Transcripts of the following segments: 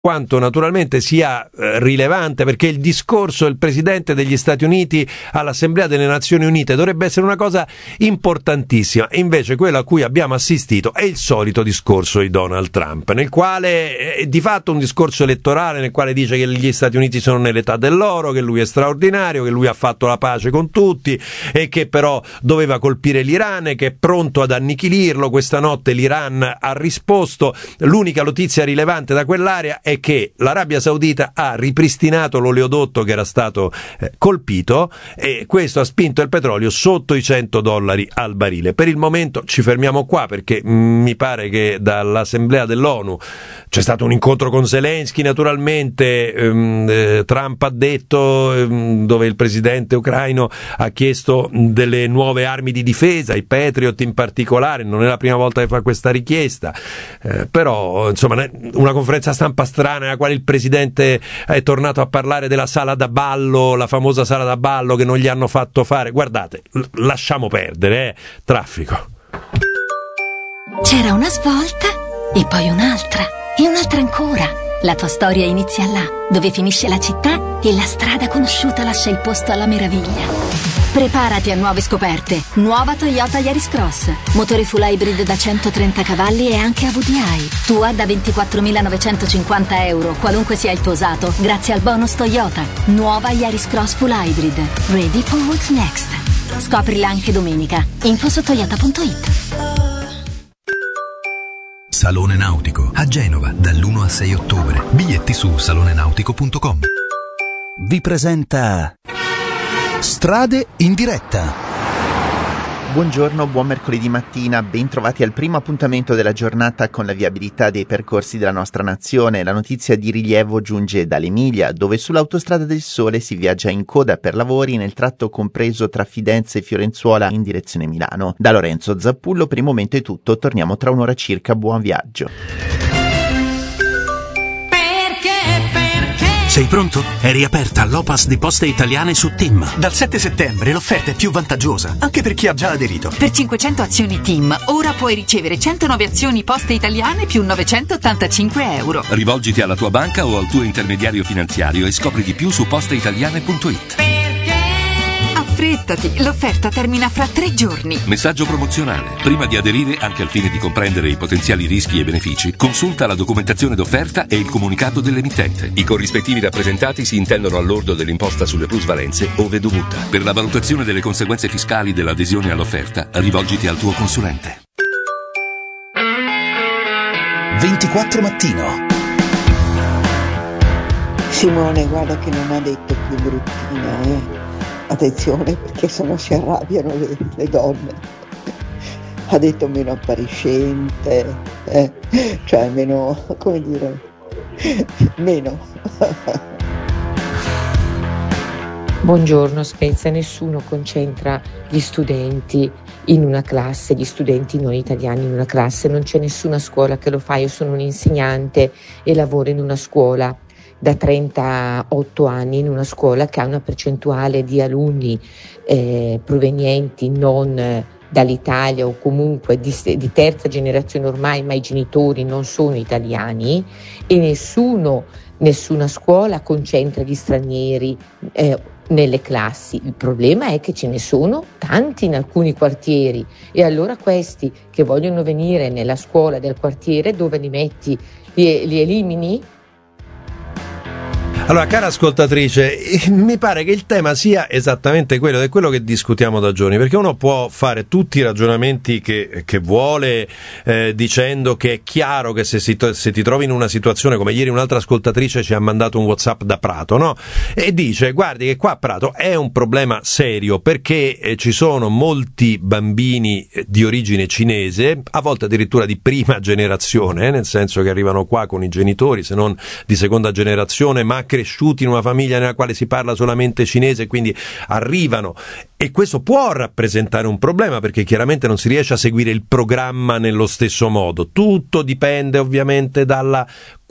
quanto naturalmente sia rilevante, perché il discorso del Presidente degli Stati Uniti all'Assemblea delle Nazioni Unite dovrebbe essere una cosa importantissima, e invece quello a cui abbiamo assistito è il solito discorso di Donald Trump, nel quale è di fatto un discorso elettorale nel quale dice che gli Stati Uniti sono nell'età dell'oro, che lui è straordinario, che lui ha fatto la pace con tutti e che però doveva colpire l'Iran e che è pronto ad annichilirlo. Questa notte l'Iran ha risposto. L'unica notizia rilevante da quell'area è che l'Arabia Saudita ha ripristinato l'oleodotto che era stato colpito, e questo ha spinto il petrolio sotto i $100 al barile. Per il momento ci fermiamo qua, perché mi pare che dall'Assemblea dell'ONU c'è stato un incontro con Zelensky, naturalmente Trump ha detto, dove il presidente ucraino ha chiesto delle nuove armi di difesa, i Patriot in particolare. Non è la prima volta che fa questa richiesta, però insomma una conferenza stampa strana nella quale il presidente è tornato a parlare della sala da ballo, la famosa sala da ballo che non gli hanno fatto fare. Guardate, lasciamo perdere, traffico. C'era una svolta e poi un'altra e un'altra ancora. La tua storia inizia là, dove finisce la città e la strada conosciuta lascia il posto alla meraviglia. Preparati a nuove scoperte. Nuova Toyota Yaris Cross. Motore full hybrid da 130 cavalli e anche a VDI. Tua da 24.950 euro, qualunque sia il tuo usato, grazie al bonus Toyota. Nuova Yaris Cross full hybrid. Ready for what's next. Scoprila anche domenica. Info su toyota.it. Salone Nautico a Genova dall'1 al 6 ottobre. Biglietti su salonenautico.com. Vi presenta Strade in diretta. Buongiorno, buon mercoledì mattina, ben trovati al primo appuntamento della giornata con la viabilità dei percorsi della nostra nazione. La notizia di rilievo giunge dall'Emilia, dove sull'autostrada del Sole si viaggia in coda per lavori nel tratto compreso tra Fidenza e Fiorenzuola in direzione Milano. Da Lorenzo Zappullo per il momento è tutto, torniamo tra un'ora circa, buon viaggio. Sei pronto? È riaperta l'Opas di Poste Italiane su TIM. Dal 7 settembre l'offerta è più vantaggiosa, anche per chi ha già aderito. Per 500 azioni TIM, ora puoi ricevere 109 azioni Poste Italiane più 985 euro. Rivolgiti alla tua banca o al tuo intermediario finanziario e scopri di più su posteitaliane.it. Affrettati, l'offerta termina fra 3 giorni. Messaggio promozionale. Prima di aderire, anche al fine di comprendere i potenziali rischi e benefici, consulta la documentazione d'offerta e il comunicato dell'emittente. I corrispettivi rappresentati si intendono al lordo dell'imposta sulle plusvalenze ove dovuta. Per la valutazione delle conseguenze fiscali dell'adesione all'offerta, rivolgiti al tuo consulente. 24 mattino. Simone, guarda che non ha detto più bruttina, Attenzione, perché sennò si arrabbiano le donne. Ha detto meno appariscente, cioè meno, come dire, meno. Buongiorno Spezia, nessuno concentra gli studenti in una classe, gli studenti non italiani in una classe, non c'è nessuna scuola che lo fa. Io sono un insegnante e lavoro in una scuola da 38 anni, in una scuola che ha una percentuale di alunni provenienti non dall'Italia o comunque di terza generazione ormai, ma i genitori non sono italiani, e nessuna scuola concentra gli stranieri nelle classi. Il problema è che ce ne sono tanti in alcuni quartieri, e allora questi che vogliono venire nella scuola del quartiere, dove li metti? Li elimini? Allora, cara ascoltatrice, mi pare che il tema sia esattamente quello, ed è quello che discutiamo da giorni, perché uno può fare tutti i ragionamenti che vuole, dicendo che è chiaro che se ti trovi in una situazione, come ieri un'altra ascoltatrice ci ha mandato un WhatsApp da Prato, no? E dice: guardi che qua a Prato è un problema serio, perché ci sono molti bambini di origine cinese, a volte addirittura di prima generazione, nel senso che arrivano qua con i genitori, se non di seconda generazione, ma cresciuti in una famiglia nella quale si parla solamente cinese, quindi arrivano, e questo può rappresentare un problema, perché chiaramente non si riesce a seguire il programma nello stesso modo. Tutto dipende ovviamente dalla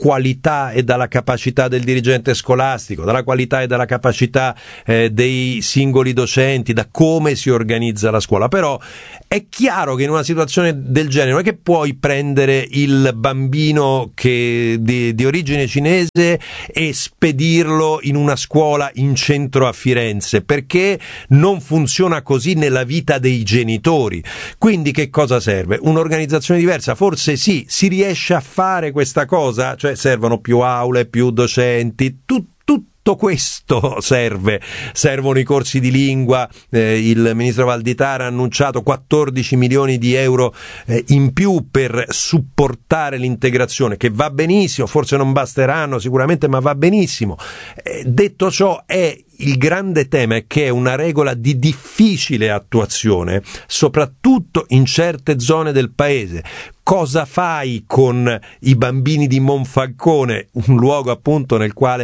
qualità e dalla capacità del dirigente scolastico, dalla qualità e dalla capacità dei singoli docenti, da come si organizza la scuola. Però è chiaro che in una situazione del genere non è che puoi prendere il bambino che di origine cinese e spedirlo in una scuola in centro a Firenze, perché non funziona così nella vita dei genitori. Quindi che cosa serve? Un'organizzazione diversa? Forse sì, si riesce a fare questa cosa? Cioè servono più aule, più docenti, tutto questo servono i corsi di lingua. Il ministro Valditara ha annunciato 14 milioni di euro in più per supportare l'integrazione, che va benissimo, forse non basteranno sicuramente, ma va benissimo. Detto ciò, il grande tema è che è una regola di difficile attuazione, soprattutto in certe zone del paese. Cosa fai con i bambini di Monfalcone, un luogo appunto nel quale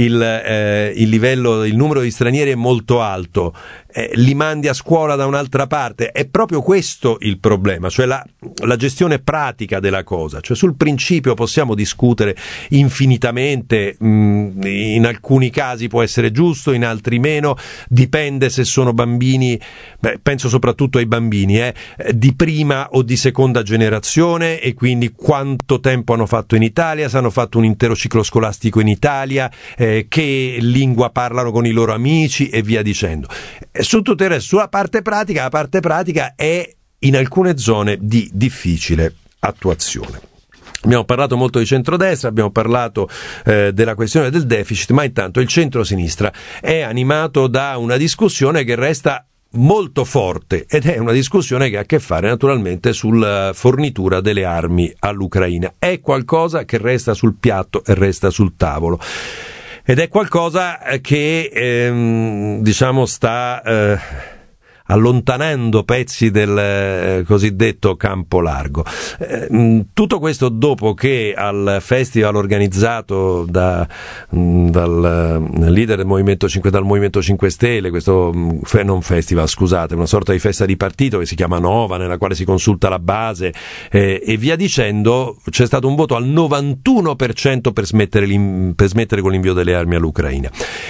il numero di stranieri è molto alto? Li mandi a scuola da un'altra parte? È proprio questo il problema, cioè la gestione pratica della cosa. Cioè sul principio possiamo discutere infinitamente, in alcuni casi può essere giusto, in altri meno, dipende se sono bambini, penso soprattutto ai bambini di prima o di seconda generazione, e quindi quanto tempo hanno fatto in Italia, se hanno fatto un intero ciclo scolastico in Italia, che lingua parlano con i loro amici e via dicendo. Su tutto il resto, sulla parte pratica, la parte pratica è in alcune zone di difficile attuazione. Abbiamo parlato molto di centrodestra, abbiamo parlato della questione del deficit, ma intanto il centrosinistra è animato da una discussione che resta molto forte, ed è una discussione che ha a che fare naturalmente sulla fornitura delle armi all'Ucraina. È qualcosa che resta sul piatto e resta sul tavolo, ed è qualcosa che sta allontanando pezzi del cosiddetto campo largo. Tutto questo dopo che al festival organizzato dal leader del Movimento 5 Stelle, questo non festival, scusate, una sorta di festa di partito che si chiama Nova, nella quale si consulta la base e via dicendo, c'è stato un voto al 91% per smettere con l'invio delle armi all'Ucraina.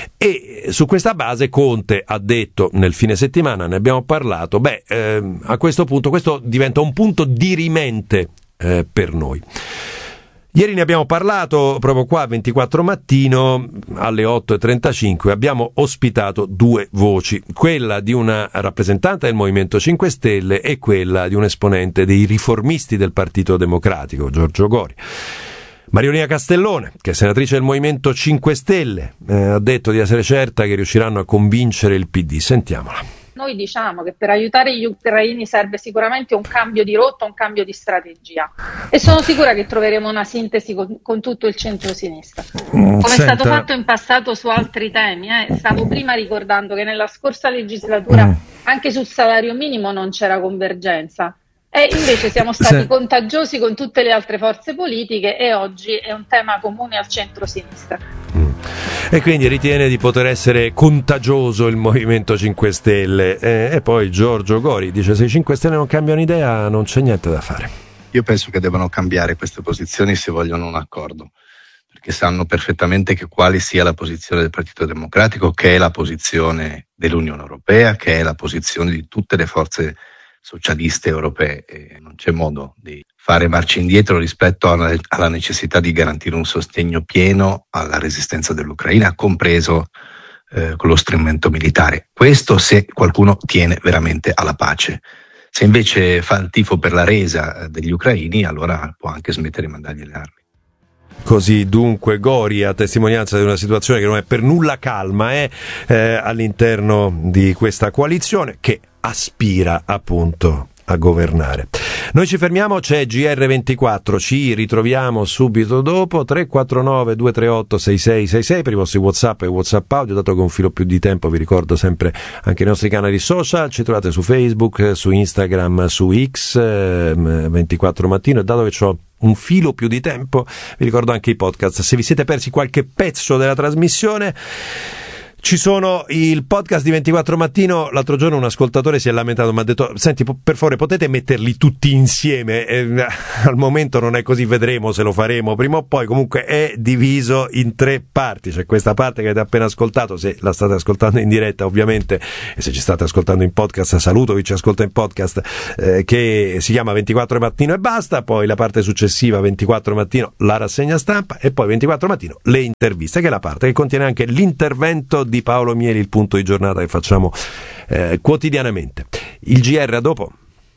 E su questa base Conte ha detto nel fine settimana, ne abbiamo parlato, a questo punto questo diventa un punto dirimente per noi. Ieri ne abbiamo parlato proprio qua a 24 Mattino alle 8.35, abbiamo ospitato due voci, quella di una rappresentante del Movimento 5 Stelle e quella di un esponente dei riformisti del Partito Democratico, Giorgio Gori. Mariolina Castellone, che è senatrice del Movimento 5 Stelle, ha detto di essere certa che riusciranno a convincere il PD. Sentiamola. Noi diciamo che per aiutare gli ucraini serve sicuramente un cambio di rotta, un cambio di strategia, e sono sicura che troveremo una sintesi con tutto il centro-sinistra. Come è stato fatto in passato su altri temi. Stavo prima ricordando che nella scorsa legislatura anche sul salario minimo non c'era convergenza. E invece siamo stati contagiosi con tutte le altre forze politiche, e oggi è un tema comune al centro-sinistra. E quindi ritiene di poter essere contagioso il Movimento 5 Stelle. E poi Giorgio Gori dice: se i 5 Stelle non cambiano idea non c'è niente da fare. Io penso che debbano cambiare queste posizioni se vogliono un accordo, perché sanno perfettamente che quale sia la posizione del Partito Democratico, che è la posizione dell'Unione Europea, che è la posizione di tutte le forze socialiste europee, e non c'è modo di fare marcia indietro rispetto alla necessità di garantire un sostegno pieno alla resistenza dell'Ucraina, compreso con lo strumento militare. Questo se qualcuno tiene veramente alla pace. Se invece fa il tifo per la resa degli ucraini, allora può anche smettere di mandargli le armi. Così dunque Gori, a testimonianza di una situazione che non è per nulla calma all'interno di questa coalizione che aspira appunto a governare. Noi ci fermiamo, c'è GR24, ci ritroviamo subito dopo. 349 238 6666 per i vostri WhatsApp e WhatsApp audio. Dato che ho un filo più di tempo, vi ricordo sempre anche i nostri canali social, ci trovate su Facebook, su Instagram, su X 24 Mattino, e dato che ho un filo più di tempo vi ricordo anche i podcast. Se vi siete persi qualche pezzo della trasmissione, Ci sono il podcast di 24 Mattino. L'altro giorno un ascoltatore si è lamentato, mi ha detto: senti, per favore potete metterli tutti insieme? Al momento non è così, vedremo se lo faremo prima o poi. Comunque è diviso in 3 parti. C'è questa parte che avete appena ascoltato, se la state ascoltando in diretta ovviamente, e se ci state ascoltando in podcast saluto chi ci ascolta in podcast, che si chiama 24 Mattino e basta. Poi la parte successiva, 24 Mattino, la rassegna stampa, e poi 24 Mattino le interviste, che è la parte che contiene anche l'intervento di Paolo Mieli, il punto di giornata che facciamo quotidianamente. Il GR a dopo.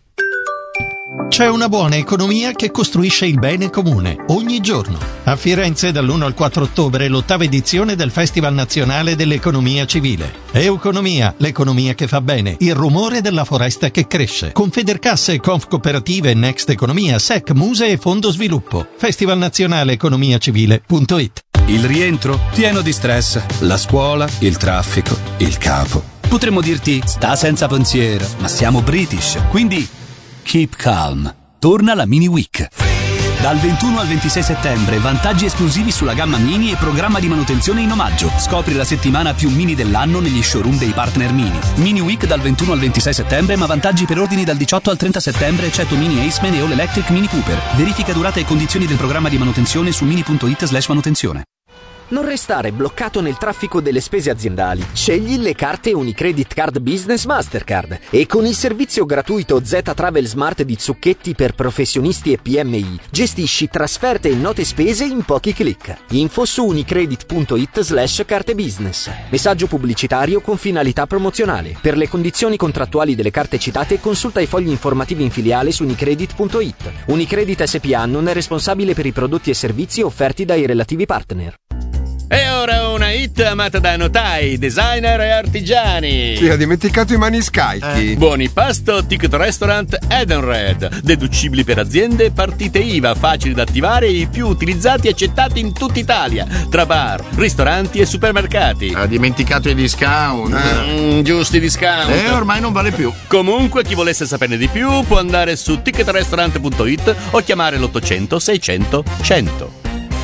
C'è una buona economia che costruisce il bene comune ogni giorno. A Firenze dall'1 al 4 ottobre l'8ª edizione del Festival Nazionale dell'Economia Civile. Euconomia, l'economia che fa bene, il rumore della foresta che cresce. Confedercasse, Confcooperative, Next Economia, SEC, Muse e Fondo Sviluppo. Festival Nazionale Economiacivile.it. Il rientro pieno di stress, la scuola, il traffico, il capo. Potremmo dirti sta senza pensiero, ma siamo British, quindi keep calm. Torna la Mini Week. Dal 21 al 26 settembre, vantaggi esclusivi sulla gamma Mini e programma di manutenzione in omaggio. Scopri la settimana più Mini dell'anno negli showroom dei partner Mini. Mini Week dal 21 al 26 settembre, ma vantaggi per ordini dal 18 al 30 settembre, eccetto Mini Aceman e All Electric Mini Cooper. Verifica durata e condizioni del programma di manutenzione su mini.it/manutenzione. Non restare bloccato nel traffico delle spese aziendali. Scegli le carte Unicredit Card Business Mastercard e con il servizio gratuito Z Travel Smart di Zucchetti per professionisti e PMI gestisci trasferte e note spese in pochi click. Info su unicredit.it/carte business. Messaggio pubblicitario con finalità promozionale. Per le condizioni contrattuali delle carte citate consulta i fogli informativi in filiale su unicredit.it. Unicredit SPA non è responsabile per i prodotti e servizi offerti dai relativi partner. E ora una hit amata da notai, designer e artigiani. Sì, ha dimenticato i maniscalchi. Buoni pasto, ticket restaurant Edenred. Deducibili per aziende, partite IVA, facili da attivare e i più utilizzati e accettati in tutta Italia. Tra bar, ristoranti e supermercati. Ha dimenticato i discount. Giusti discount. Ormai non vale più. Comunque, chi volesse saperne di più può andare su ticketrestaurant.it o chiamare l'800 600 100.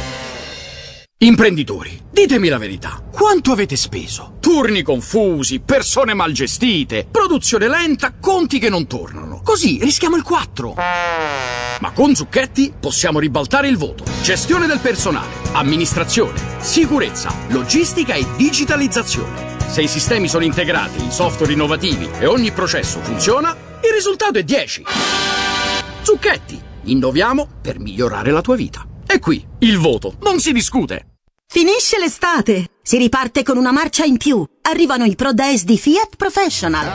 Imprenditori, ditemi la verità. Quanto avete speso? Turni confusi, persone mal gestite, produzione lenta, conti che non tornano. Così rischiamo il 4. Ma con Zucchetti possiamo ribaltare il voto. Gestione del personale, amministrazione, sicurezza, logistica e digitalizzazione. Se i sistemi sono integrati, i software innovativi e ogni processo funziona, il risultato è 10. Zucchetti, innoviamo per migliorare la tua vita. E qui, il voto, non si discute. Finisce l'estate, si riparte con una marcia in più. Arrivano i Pro Days di Fiat Professional.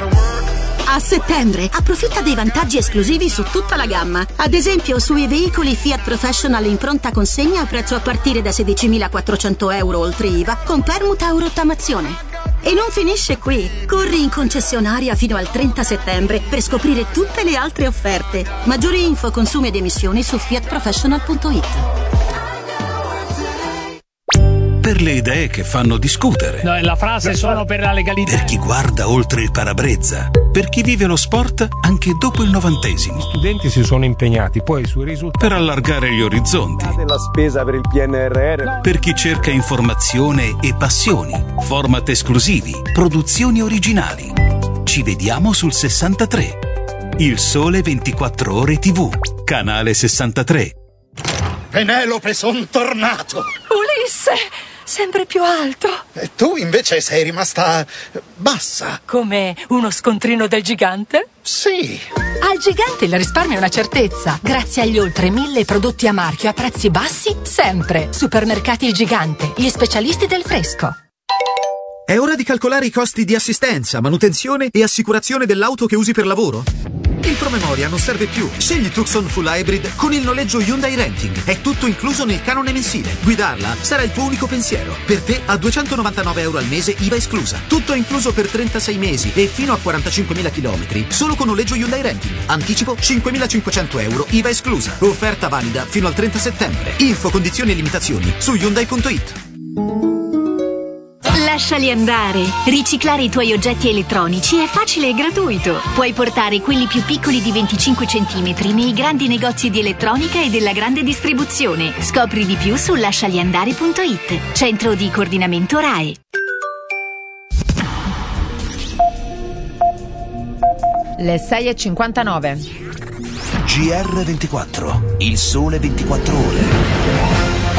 A settembre approfitta dei vantaggi esclusivi su tutta la gamma. Ad esempio sui veicoli Fiat Professional in pronta consegna a prezzo a partire da 16.400 euro oltre IVA con permuta o rottamazione. E non finisce qui. Corri in concessionaria fino al 30 settembre per scoprire tutte le altre offerte. Maggiori info, consumi ed emissioni su fiatprofessional.it. Per le idee che fanno discutere. No, la frase sono per la legalità. Per chi guarda oltre il parabrezza. Per chi vive lo sport anche dopo il 90°. Gli studenti si sono impegnati, poi sui risultati. Per allargare gli orizzonti. La spesa per il PNRR. Per chi cerca informazione e passioni. Format esclusivi. Produzioni originali. Ci vediamo sul 63. Il Sole 24 Ore TV. Canale 63. Penelope, son tornato! Ulisse! Sempre più alto. E tu invece sei rimasta bassa. Come uno scontrino del gigante? Sì. Al gigante il risparmio è una certezza. Grazie agli oltre 1000 prodotti a marchio a prezzi bassi, sempre. Supermercati Il Gigante, gli specialisti del fresco. È ora di calcolare i costi di assistenza, manutenzione e assicurazione dell'auto che usi per lavoro? Il promemoria non serve più. Scegli Tucson Full Hybrid con il noleggio Hyundai Renting. È tutto incluso nel canone mensile. Guidarla sarà il tuo unico pensiero. Per te a 299 euro al mese, IVA esclusa. Tutto incluso per 36 mesi e fino a 45.000 chilometri. Solo con noleggio Hyundai Renting. Anticipo 5.500 euro, IVA esclusa. Offerta valida fino al 30 settembre. Info, condizioni e limitazioni su Hyundai.it. Lasciali andare. Riciclare i tuoi oggetti elettronici è facile e gratuito. Puoi portare quelli più piccoli di 25 cm nei grandi negozi di elettronica e della grande distribuzione. Scopri di più su lascialiandare.it. Centro di coordinamento RAE. le 6:59. GR24, il sole 24 ore.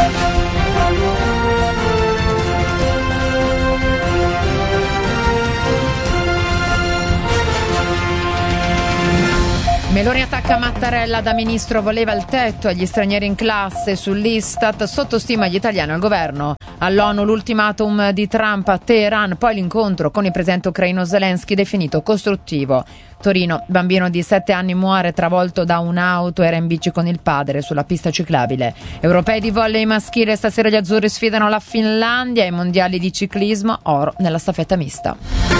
Meloni attacca Mattarella, da ministro voleva il tetto agli stranieri in classe, sull'Istat sottostima gli italiani al governo. All'ONU l'ultimatum di Trump a Teheran, poi l'incontro con il presidente ucraino Zelensky definito costruttivo. Torino, bambino di 7 anni muore travolto da un'auto, era in bici con il padre sulla pista ciclabile. Europei di volley maschile, stasera gli azzurri sfidano la Finlandia, ai mondiali di ciclismo, oro nella staffetta mista.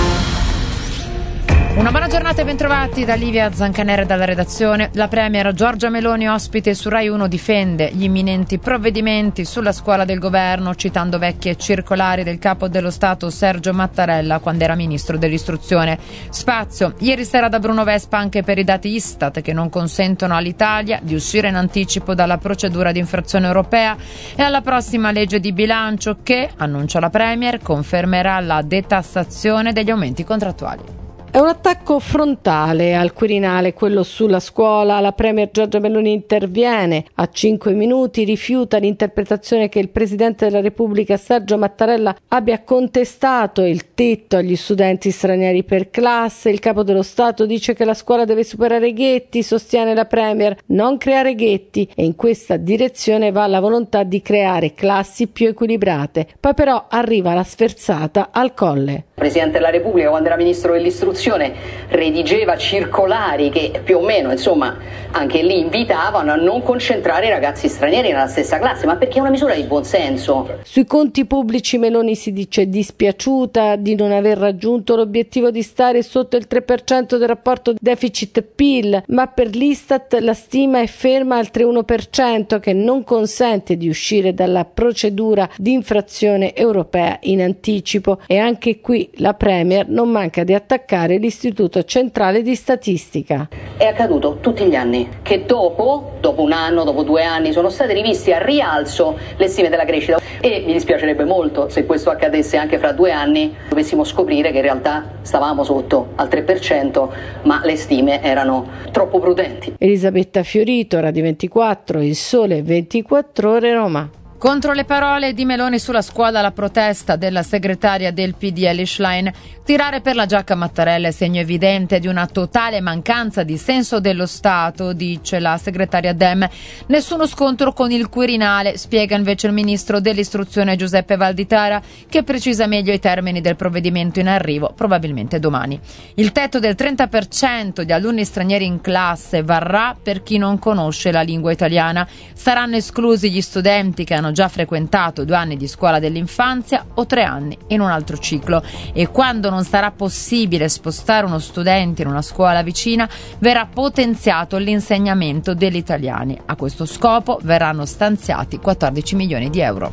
Una buona giornata e bentrovati da Livia Zancanere dalla redazione. La premier Giorgia Meloni, ospite su Rai 1, difende gli imminenti provvedimenti sulla scuola del governo, citando vecchie circolari del capo dello Stato Sergio Mattarella quando era ministro dell'istruzione. Spazio ieri sera da Bruno Vespa anche per i dati Istat che non consentono all'Italia di uscire in anticipo dalla procedura di infrazione europea e alla prossima legge di bilancio che, annuncia la premier, confermerà la detassazione degli aumenti contrattuali. È un attacco frontale al Quirinale, quello sulla scuola. La premier Giorgia Meloni interviene a 5 minuti, rifiuta l'interpretazione che il Presidente della Repubblica Sergio Mattarella abbia contestato il tetto agli studenti stranieri per classe. Il Capo dello Stato dice che la scuola deve superare i ghetti, sostiene la premier, non creare ghetti, e in questa direzione va la volontà di creare classi più equilibrate. Poi però arriva la sferzata al Colle. Il Presidente della Repubblica, quando era Ministro dell'Istruzione, redigeva circolari che più o meno, insomma, anche lì invitavano a non concentrare i ragazzi stranieri nella stessa classe, ma perché è una misura di buonsenso. Sui conti pubblici Meloni si dice dispiaciuta di non aver raggiunto l'obiettivo di stare sotto il 3% del rapporto deficit-PIL, ma per l'Istat la stima è ferma al 3,1%, che non consente di uscire dalla procedura di infrazione europea in anticipo. E anche qui la premier non manca di attaccare l'Istituto Centrale di Statistica. È accaduto tutti gli anni che dopo un anno, dopo 2 anni, sono state riviste a rialzo le stime della crescita, e mi dispiacerebbe molto se questo accadesse anche fra 2 anni, dovessimo scoprire che in realtà stavamo sotto al 3%, ma le stime erano troppo prudenti. Elisabetta Fiorito, Radio 24, Il Sole 24 Ore, Roma. Contro le parole di Meloni sulla scuola, la protesta della segretaria del PD Elly Schlein. Tirare per la giacca Mattarella è segno evidente di una totale mancanza di senso dello Stato, dice la segretaria Dem. Nessuno scontro con il Quirinale, spiega invece il ministro dell'istruzione Giuseppe Valditara, che precisa meglio i termini del provvedimento in arrivo, probabilmente domani. Il tetto del 30% di alunni stranieri in classe varrà per chi non conosce la lingua italiana. Saranno esclusi gli studenti che hanno già frequentato 2 anni di scuola dell'infanzia o 3 anni in un altro ciclo, e quando non sarà possibile spostare uno studente in una scuola vicina verrà potenziato l'insegnamento degli italiani. A questo scopo verranno stanziati 14 milioni di euro.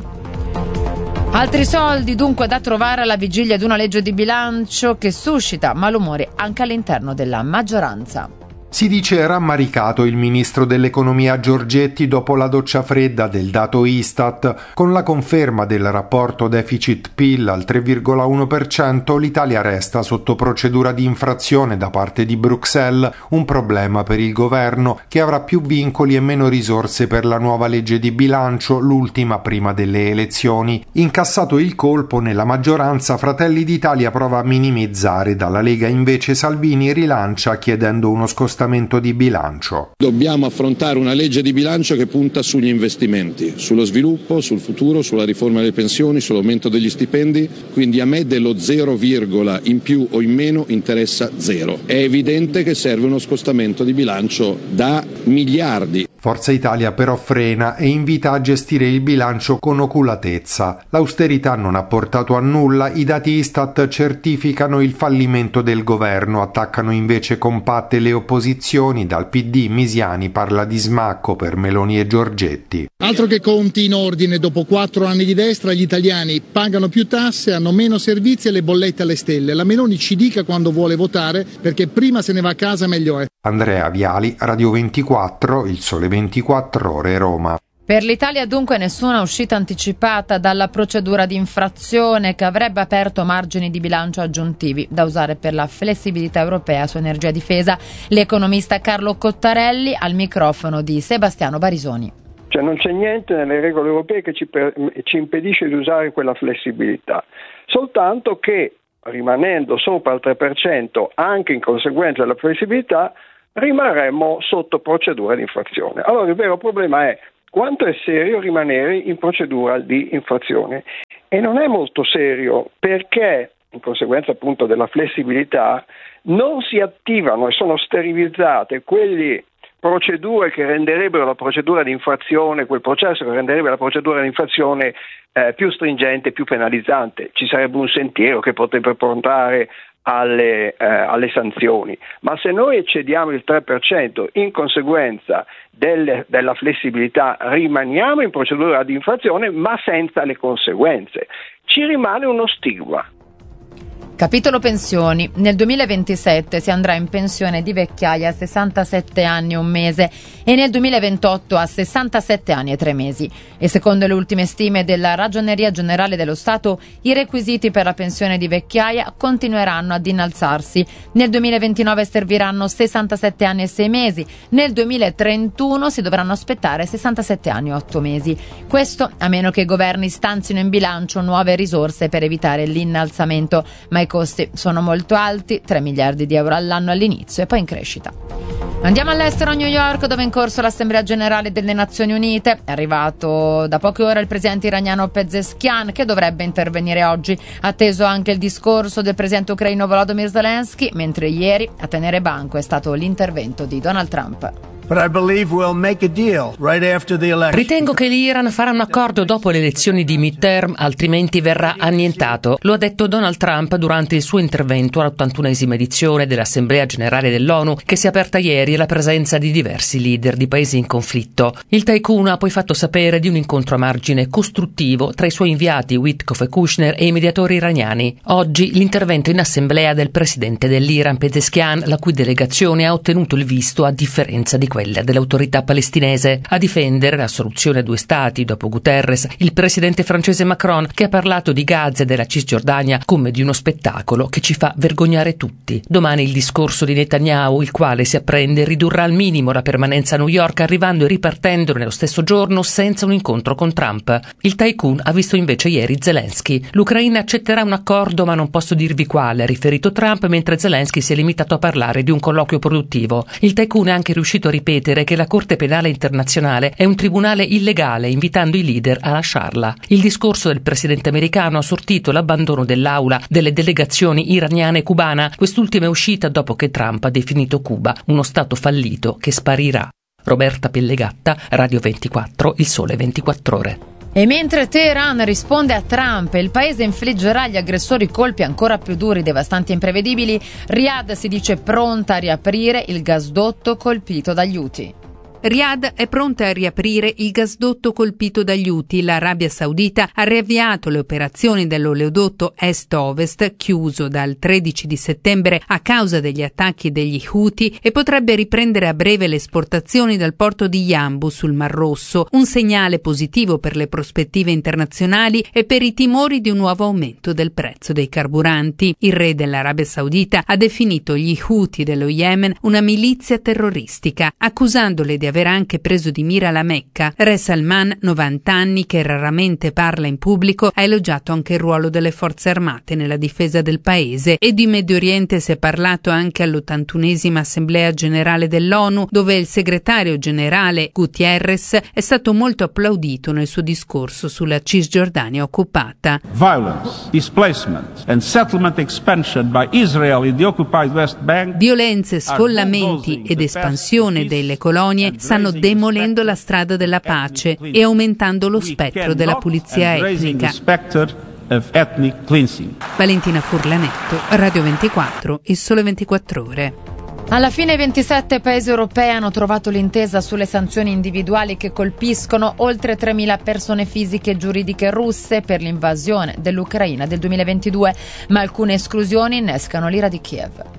Altri soldi dunque da trovare alla vigilia di una legge di bilancio che suscita malumori anche all'interno della maggioranza. Si dice rammaricato il ministro dell'economia Giorgetti dopo la doccia fredda del dato Istat. Con la conferma del rapporto deficit-PIL al 3,1%, l'Italia resta sotto procedura di infrazione da parte di Bruxelles, un problema per il governo che avrà più vincoli e meno risorse per la nuova legge di bilancio, l'ultima prima delle elezioni. Incassato il colpo, nella maggioranza Fratelli d'Italia prova a minimizzare, dalla Lega invece Salvini rilancia chiedendo uno scostamento di bilancio. Dobbiamo affrontare una legge di bilancio che punta sugli investimenti, sullo sviluppo, sul futuro, sulla riforma delle pensioni, sull'aumento degli stipendi, quindi a me dello 0, in più o in meno interessa 0. È evidente che serve uno scostamento di bilancio da miliardi. Forza Italia però frena e invita a gestire il bilancio con oculatezza. L'austerità non ha portato a nulla, i dati Istat certificano il fallimento del governo, attaccano invece compatte le opposizioni. Dal PD Misiani parla di smacco per Meloni e Giorgetti. Altro che conti in ordine, dopo 4 anni di destra gli italiani pagano più tasse, hanno meno servizi e le bollette alle stelle. La Meloni ci dica quando vuole votare, perché prima se ne va a casa meglio è. Andrea Viali, Radio 24, Il Sole 24 Ore, Roma. Per l'Italia dunque nessuna uscita anticipata dalla procedura di infrazione che avrebbe aperto margini di bilancio aggiuntivi da usare per la flessibilità europea su energia e difesa. L'economista Carlo Cottarelli al microfono di Sebastiano Barisoni. Cioè non c'è niente nelle regole europee che ci impedisce di usare quella flessibilità, soltanto che rimanendo sopra il 3% anche in conseguenza della flessibilità rimarremo sotto procedura di infrazione. Allora il vero problema è quanto è serio rimanere in procedura di infrazione, e non è molto serio perché in conseguenza appunto della flessibilità non si attivano e sono sterilizzate quelle procedure che renderebbero la procedura di infrazione, quel processo che renderebbe la procedura di infrazione più stringente, più penalizzante. Ci sarebbe un sentiero che potrebbe portare alle sanzioni, ma se noi eccediamo il 3% in conseguenza della flessibilità rimaniamo in procedura di infrazione ma senza le conseguenze. Ci rimane uno stigma. Capitolo pensioni. Nel 2027 si andrà in pensione di vecchiaia a 67 anni e un mese e nel 2028 a 67 anni e 3 mesi. E secondo le ultime stime della Ragioneria Generale dello Stato, i requisiti per la pensione di vecchiaia continueranno ad innalzarsi. Nel 2029 serviranno 67 anni e 6 mesi. Nel 2031 si dovranno aspettare 67 anni e 8 mesi. Questo a meno che i governi stanzino in bilancio nuove risorse per evitare l'innalzamento. Ma i costi sono molto alti, 3 miliardi di euro all'anno all'inizio e poi in crescita. Andiamo all'estero, a New York, dove è in corso l'Assemblea Generale delle Nazioni Unite. È arrivato da poche ore il presidente iraniano Pezeshkian, che dovrebbe intervenire oggi. Atteso anche il discorso del presidente ucraino Volodymyr Zelensky, mentre ieri a tenere banco è stato l'intervento di Donald Trump. Ritengo che l'Iran farà un accordo dopo le elezioni di midterm, altrimenti verrà annientato. Lo ha detto Donald Trump durante il suo intervento all'81esima edizione dell'Assemblea Generale dell'ONU, che si è aperta ieri alla presenza di diversi leader di paesi in conflitto. Il tycoon ha poi fatto sapere di un incontro a margine costruttivo tra i suoi inviati Witkoff e Kushner e i mediatori iraniani. Oggi l'intervento in assemblea del presidente dell'Iran Pezeshkian, la cui delegazione ha ottenuto il visto a differenza di quella dell'autorità palestinese. A difendere la soluzione a 2 stati dopo Guterres, il presidente francese Macron, che ha parlato di Gaza e della Cisgiordania come di uno spettacolo che ci fa vergognare tutti. Domani il discorso di Netanyahu, il quale si apprende ridurrà al minimo la permanenza a New York, arrivando e ripartendo nello stesso giorno senza un incontro con Trump. Il tycoon ha visto invece ieri Zelensky. L'Ucraina accetterà un accordo ma non posso dirvi quale, ha riferito Trump, mentre Zelensky si è limitato a parlare di un colloquio produttivo. Il tycoon è anche riuscito a ripetere che la Corte Penale Internazionale è un tribunale illegale, invitando i leader a lasciarla. Il discorso del presidente americano ha sortito l'abbandono dell'aula delle delegazioni iraniana e cubana. Quest'ultima è uscita dopo che Trump ha definito Cuba uno stato fallito che sparirà. Roberta Pellegatta, Radio 24, Il Sole 24 Ore. E mentre Teheran risponde a Trump e il paese infliggerà agli aggressori colpi ancora più duri, devastanti e imprevedibili, Riyadh si dice pronta a riaprire il gasdotto colpito dagli Houthi. Riyadh è pronta a riaprire il gasdotto colpito dagli Houthi. L'Arabia Saudita ha riavviato le operazioni dell'oleodotto est-ovest, chiuso dal 13 di settembre a causa degli attacchi degli Houthi, e potrebbe riprendere a breve le esportazioni dal porto di Yanbu sul Mar Rosso, un segnale positivo per le prospettive internazionali e per i timori di un nuovo aumento del prezzo dei carburanti. Il re dell'Arabia Saudita ha definito gli Houthi dello Yemen una milizia terroristica, accusandole di aver anche preso di mira la Mecca. Re Salman, 90 anni, che raramente parla in pubblico, ha elogiato anche il ruolo delle forze armate nella difesa del paese, e di Medio Oriente si è parlato anche all'81esima Assemblea Generale dell'ONU, dove il segretario generale Guterres è stato molto applaudito nel suo discorso sulla Cisgiordania occupata. Violence, displacement and settlement expansion by Israel in the occupied West Bank. Violenze, sfollamenti ed espansione delle colonie stanno demolendo la strada della pace e aumentando lo spettro della pulizia etnica. Valentina Furlanetto, Radio 24, Il Sole 24 Ore. Alla fine i 27 paesi europei hanno trovato l'intesa sulle sanzioni individuali che colpiscono oltre 3.000 persone fisiche e giuridiche russe per l'invasione dell'Ucraina del 2022, ma alcune esclusioni innescano l'ira di Kiev.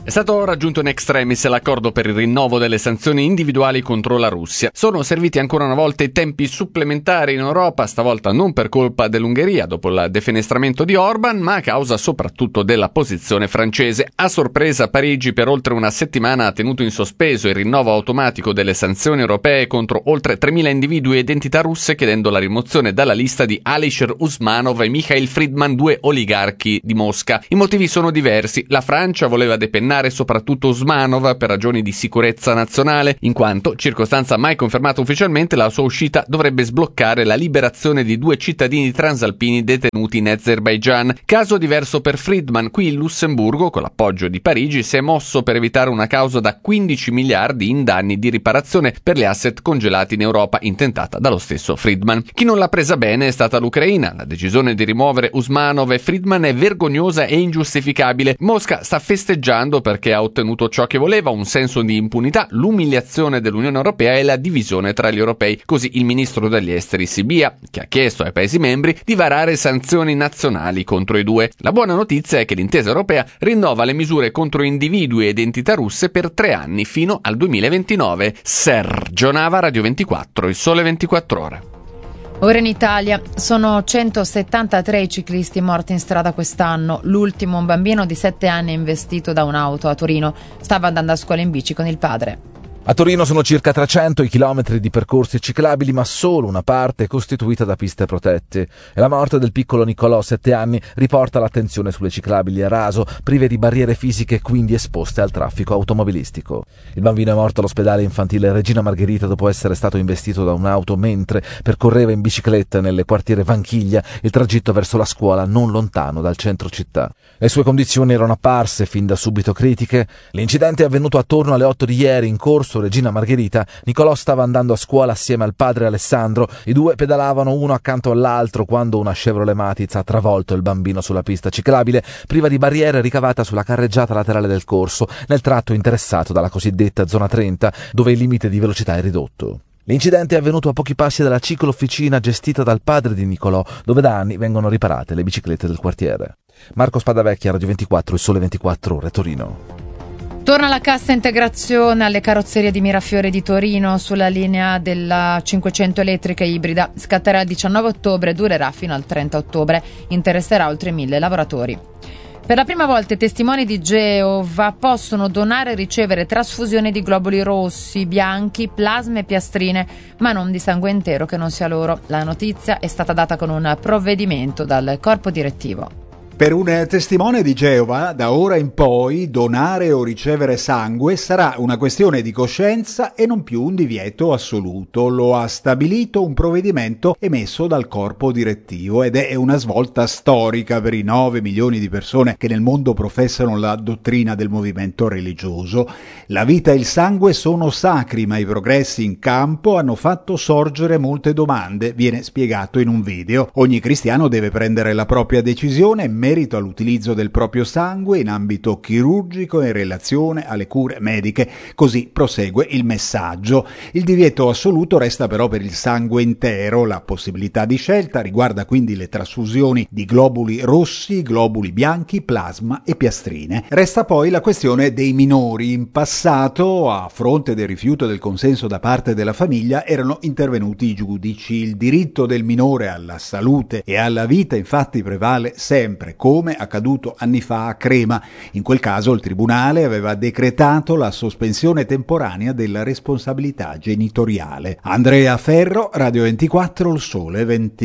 È stato raggiunto in extremis l'accordo per il rinnovo delle sanzioni individuali contro la Russia. Sono serviti ancora una volta i tempi supplementari in Europa, stavolta non per colpa dell'Ungheria dopo il defenestramento di Orban, ma a causa soprattutto della posizione francese. A sorpresa, Parigi per oltre una settimana ha tenuto in sospeso il rinnovo automatico delle sanzioni europee contro oltre 3.000 individui e identità russe, chiedendo la rimozione dalla lista di Alisher Usmanov e Mikhail Friedman, 2 oligarchi di Mosca. I motivi sono diversi. La Francia voleva depennare soprattutto Usmanov per ragioni di sicurezza nazionale, in quanto, circostanza mai confermata ufficialmente, la sua uscita dovrebbe sbloccare la liberazione di 2 cittadini transalpini detenuti in Azerbaigian. Caso diverso per Friedman. Qui il Lussemburgo, con l'appoggio di Parigi, si è mosso per evitare una causa da 15 miliardi in danni di riparazione per gli asset congelati in Europa, intentata dallo stesso Friedman. Chi non l'ha presa bene è stata l'Ucraina. La decisione di rimuovere Usmanov e Friedman è vergognosa e ingiustificabile. Mosca sta festeggiando perché ha ottenuto ciò che voleva, un senso di impunità, l'umiliazione dell'Unione Europea e la divisione tra gli europei. Così il ministro degli esteri Sibia, che ha chiesto ai Paesi membri di varare sanzioni nazionali contro i due. La buona notizia è che l'intesa europea rinnova le misure contro individui e identità russe per 3 anni fino al 2029. Sergio Nava, Radio 24, Il Sole 24 Ore. Ora in Italia sono 173 i ciclisti morti in strada quest'anno. L'ultimo, un bambino di 7 anni investito da un'auto a Torino. Stava andando a scuola in bici con il padre. A Torino sono circa 300 i chilometri di percorsi ciclabili, ma solo una parte è costituita da piste protette. E la morte del piccolo Nicolò, 7 anni, riporta l'attenzione sulle ciclabili a raso, prive di barriere fisiche e quindi esposte al traffico automobilistico. Il bambino è morto all'ospedale infantile Regina Margherita dopo essere stato investito da un'auto mentre percorreva in bicicletta nelle quartiere Vanchiglia il tragitto verso la scuola non lontano dal centro città. Le sue condizioni erano apparse fin da subito critiche. L'incidente è avvenuto attorno alle 8 di ieri in corso Regina Margherita. Nicolò stava andando a scuola assieme al padre Alessandro. I due pedalavano uno accanto all'altro quando una Chevrolet Matiz ha travolto il bambino sulla pista ciclabile, priva di barriere ricavata sulla carreggiata laterale del corso, nel tratto interessato dalla cosiddetta zona 30, dove il limite di velocità è ridotto. L'incidente è avvenuto a pochi passi dalla ciclofficina gestita dal padre di Nicolò, dove da anni vengono riparate le biciclette del quartiere. Marco Spadavecchia, Radio 24, Il Sole 24 Ore, Torino. Torna la cassa integrazione alle carrozzerie di Mirafiore di Torino sulla linea della 500 elettrica ibrida. Scatterà il 19 ottobre e durerà fino al 30 ottobre. Interesserà oltre 1.000 lavoratori. Per la prima volta i testimoni di Geova possono donare e ricevere trasfusioni di globuli rossi, bianchi, plasma e piastrine, ma non di sangue intero che non sia loro. La notizia è stata data con un provvedimento dal corpo direttivo. Per un testimone di Geova, da ora in poi, donare o ricevere sangue sarà una questione di coscienza e non più un divieto assoluto. Lo ha stabilito un provvedimento emesso dal corpo direttivo ed è una svolta storica per i 9 milioni di persone che nel mondo professano la dottrina del movimento religioso. La vita e il sangue sono sacri, ma i progressi in campo hanno fatto sorgere molte domande, viene spiegato in un video. Ogni cristiano deve prendere la propria decisione in merito all'utilizzo del proprio sangue in ambito chirurgico e in relazione alle cure mediche. Così prosegue il messaggio. Il divieto assoluto resta però per il sangue intero. La possibilità di scelta riguarda quindi le trasfusioni di globuli rossi, globuli bianchi, plasma e piastrine. Resta poi la questione dei minori. In passato, a fronte del rifiuto del consenso da parte della famiglia, erano intervenuti i giudici. Il diritto del minore alla salute e alla vita infatti prevale sempre, come accaduto anni fa a Crema. In quel caso il tribunale aveva decretato la sospensione temporanea della responsabilità genitoriale. Andrea Ferro, Radio 24, Il Sole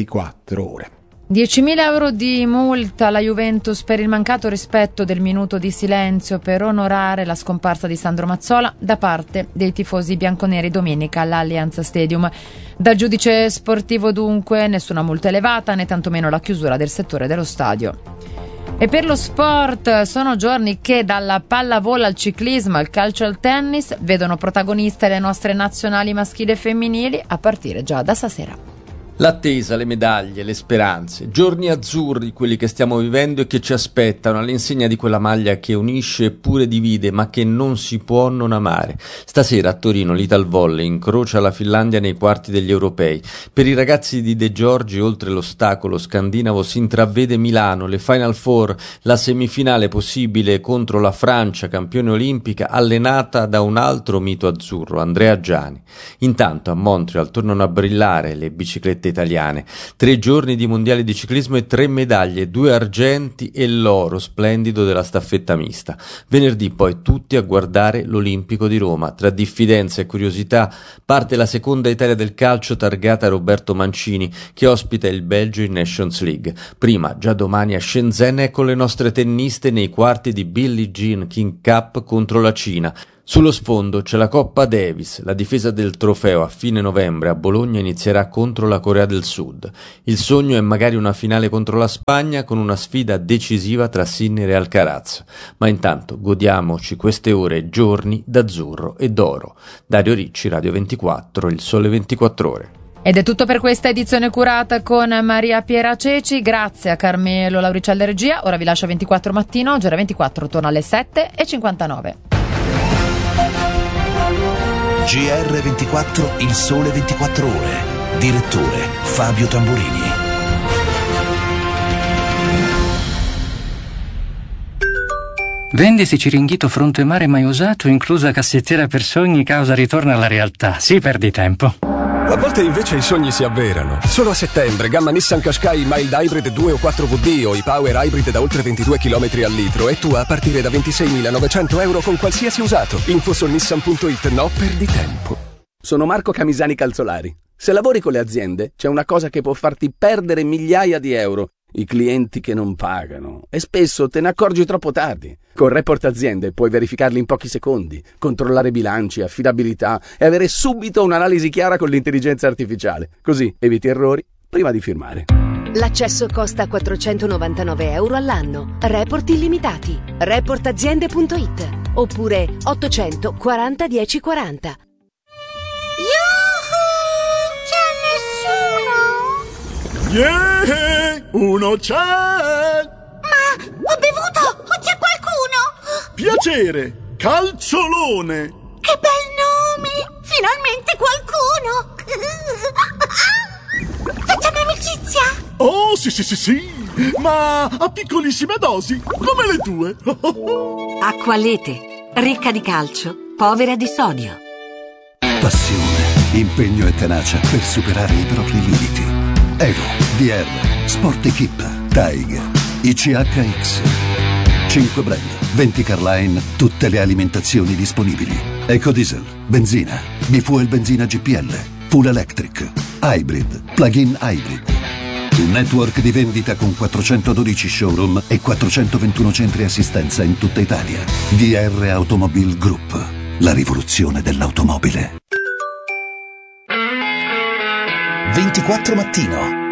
24 Ore. 10.000 euro di multa alla Juventus per il mancato rispetto del minuto di silenzio per onorare la scomparsa di Sandro Mazzola da parte dei tifosi bianconeri domenica all'Allianz Stadium. Dal giudice sportivo dunque nessuna multa elevata né tantomeno la chiusura del settore dello stadio. E per lo sport sono giorni che dalla pallavolo al ciclismo al calcio al tennis vedono protagoniste le nostre nazionali maschili e femminili a partire già da stasera. L'attesa, le medaglie, le speranze, giorni azzurri quelli che stiamo vivendo e che ci aspettano all'insegna di quella maglia che unisce eppure divide ma che non si può non amare. Stasera a Torino l'Italvolley incrocia la Finlandia nei quarti degli europei. Per i ragazzi di De Giorgi oltre l'ostacolo scandinavo si intravede Milano, le Final Four, la semifinale possibile contro la Francia, campione olimpica, allenata da un altro mito azzurro, Andrea Giani. Intanto a Montreal tornano a brillare le biciclette italiane. 3 giorni di mondiali di ciclismo e 3 medaglie, 2 argenti e l'oro splendido della staffetta mista. Venerdì poi tutti a guardare l'Olimpico di Roma. Tra diffidenza e curiosità parte la seconda Italia del calcio targata a Roberto Mancini che ospita il Belgio in Nations League. Prima, già domani a Shenzhen, ecco le nostre tenniste nei quarti di Billie Jean King Cup contro la Cina. Sullo sfondo c'è la Coppa Davis, la difesa del trofeo a fine novembre a Bologna inizierà contro la Corea del Sud. Il sogno è magari una finale contro la Spagna con una sfida decisiva tra Sinner e Alcaraz. Ma intanto godiamoci queste ore e giorni d'azzurro e d'oro. Dario Ricci, Radio 24, Il Sole 24 Ore. Ed è tutto per questa edizione curata con Maria Piera Ceci. Grazie a Carmelo Lauricella regia. Ora vi lascio 24 mattino. Oggi era 24, torna alle 7:59. GR24, Il Sole 24 Ore. Direttore Fabio Tamburini. Vendisi Ciringhito fronte mare mai usato, inclusa cassettiera per sogni, causa ritorno alla realtà. Sì, perdi tempo. A volte invece i sogni si avverano. Solo a settembre, gamma Nissan Qashqai Mild Hybrid 2 o 4WD o i Power Hybrid da oltre 22 km al litro e tua a partire da 26.900 euro con qualsiasi usato. Info su nissan.it, no, perdi tempo. Sono Marco Camisani Calzolari. Se lavori con le aziende, c'è una cosa che può farti perdere migliaia di euro. I clienti che non pagano. E spesso te ne accorgi troppo tardi. Con Report Aziende puoi verificarli in pochi secondi, controllare bilanci, affidabilità e avere subito un'analisi chiara con l'intelligenza artificiale. Così eviti errori prima di firmare. L'accesso costa 499 euro all'anno. Report illimitati. Reportaziende.it oppure 840 1040. Yeah, uno c'è! Ma ho bevuto! O c'è qualcuno? Piacere, Calciolone! Che bel nome! Finalmente qualcuno! Facciamo amicizia? Oh, sì, ma a piccolissime dosi, come le tue. Acqualete, ricca di calcio, povera di sodio. Passione, impegno e tenacia per superare i propri limiti. Evo, DR, Sport Equip, Tiger, ICHX. 5 brand, 20 Carline, tutte le alimentazioni disponibili. Ecodiesel, benzina, Bifuel benzina GPL, Full Electric, Hybrid, Plug-in Hybrid. Un network di vendita con 412 showroom e 421 centri assistenza in tutta Italia. DR Automobile Group, la rivoluzione dell'automobile. 24 mattino.